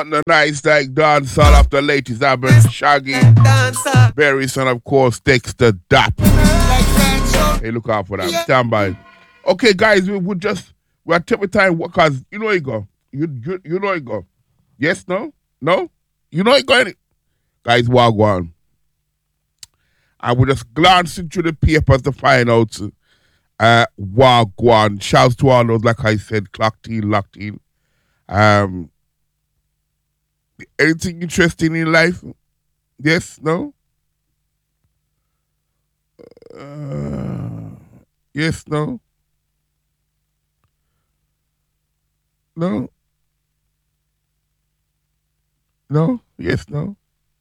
Nothing nice like dancehall after latest album, Shaggy, Berry, son of course, Dexter Dap. Hey, look out for that. Stand by. Okay, guys, we're taking time because you know you go. You know you go. Yes, no? No? You know you go. Guys, wagwan. I will just glancing through the papers to find out wagwan. Shouts to all those, like I said, clocked in, locked in. Anything interesting in life? Yes, no? Yes, no? No? No? Yes, no?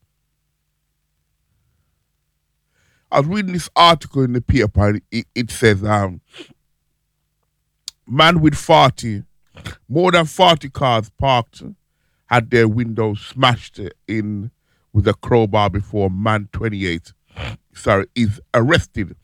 I was reading this article in the paper. And it says, man with 40, more than 40 cars parked had their windows smashed in with a crowbar before man 28, is arrested.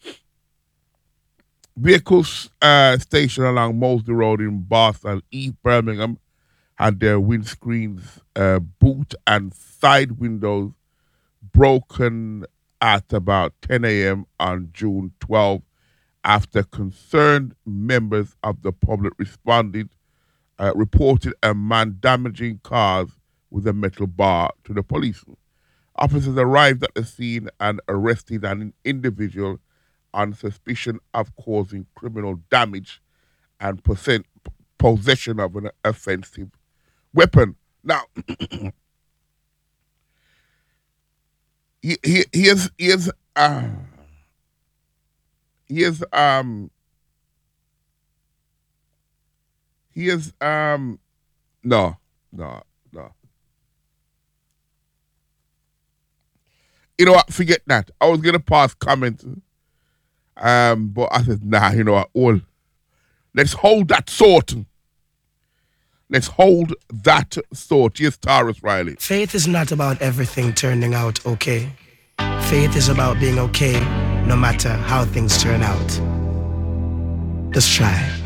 Vehicles stationed along Mosley Road in Boston, East Birmingham, had their windscreens, boot and side windows broken at about 10 a.m. on June 12 after concerned members of the public reported a man damaging cars with a metal bar to the police. Officers arrived at the scene and arrested an individual on suspicion of causing criminal damage and possession of an offensive weapon. Now, here's no. You know what? Forget that. I was gonna pass comments, but I said, nah. You know what? All let's hold that thought. Let's hold that thought. Yes, Taurus Riley. Faith is not about everything turning out okay. Faith is about being okay no matter how things turn out. Just try.